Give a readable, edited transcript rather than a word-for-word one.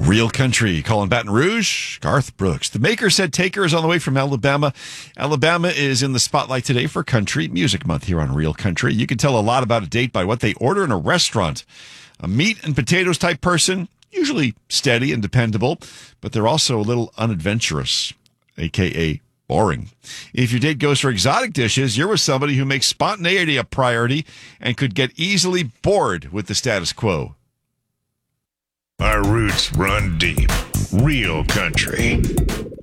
Real Country, calling Baton Rouge, Garth Brooks. The Maker Said Taker is on the way from Alabama. Alabama is in the spotlight today for Country Music Month here on Real Country. You can tell a lot about a date by what they order in a restaurant. A meat and potatoes type person, usually steady and dependable, but they're also a little unadventurous, a.k.a. boring. If your date goes for exotic dishes, you're with somebody who makes spontaneity a priority and could get easily bored with the status quo. Our roots run deep. Real Country.